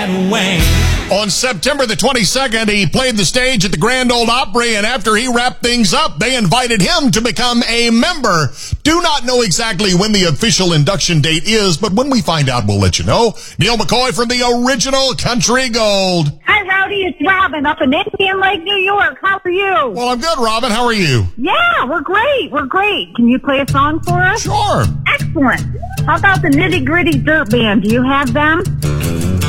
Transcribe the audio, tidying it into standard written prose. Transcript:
On September the 22nd, he played the stage at the Grand Ole Opry, and after he wrapped things up, they invited him to become a member. Do not know exactly when the official induction date is, but when we find out, we'll let you know. Neil McCoy from the original Country Gold. Hi, Rowdy. It's Robin up in Indian Lake, New York. How are you? Well, I'm good, Robin. How are you? Yeah, we're great. We're great. Can you play a song for us? Sure. Excellent. How about the Nitty Gritty Dirt Band? Do you have them?